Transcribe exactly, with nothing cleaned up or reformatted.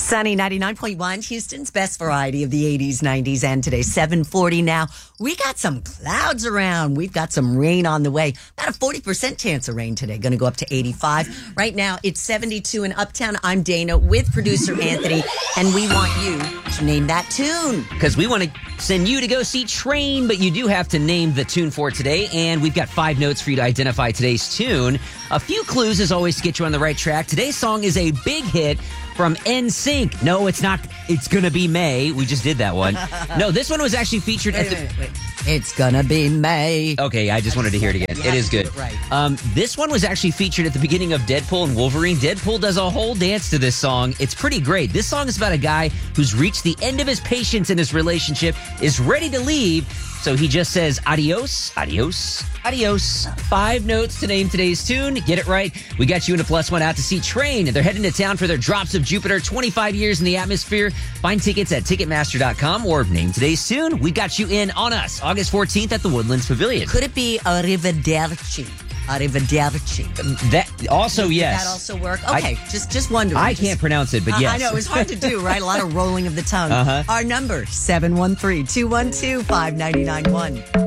Sunny ninety-nine point one, Houston's best variety of the eighties, nineties, and today. seven forty now. We got some clouds around. We've got some rain on the way. About a forty percent chance of rain today. Going to go up to eighty-five. Right now, it's seventy-two in Uptown. I'm Dana with producer Anthony, and we want you to name that tune. Because we want to send you to go see Train, but you do have to name the tune for today, and we've got five notes for you to identify today's tune. A few clues, as always, to get you on the right track. Today's song is a big hit from N Sync. No, it's not. It's Gonna Be May. We just did that one. No, this one was actually featured Wait, at the... wait, wait. It's gonna be May. Okay, I just wanted to hear it again. You It have is to do good. it right. Um, this one was actually featured at the beginning of Deadpool and Wolverine. Deadpool does a whole dance to this song. It's pretty great. This song is about a guy who's reached the end of his patience in his relationship, is ready to leave, so he just says adios, adios, adios. Five notes to name today's tune. Get it right. We got you in a plus one out to see Train. They're heading to town for their Drops of Jupiter, twenty-five years in the atmosphere. Find tickets at Ticketmaster dot com or name today's tune. We got you in on us, August fourteenth at the Woodlands Pavilion. Could it be Arrivederci? Arrivederci. That also, yes. That also work? Okay, I, just just wondering. I Just- can't pronounce it, but Uh, yes. I know, it's hard to do, right? A lot of rolling of the tongue. Uh-huh. Our number, seven one three, two one two, five nine nine one.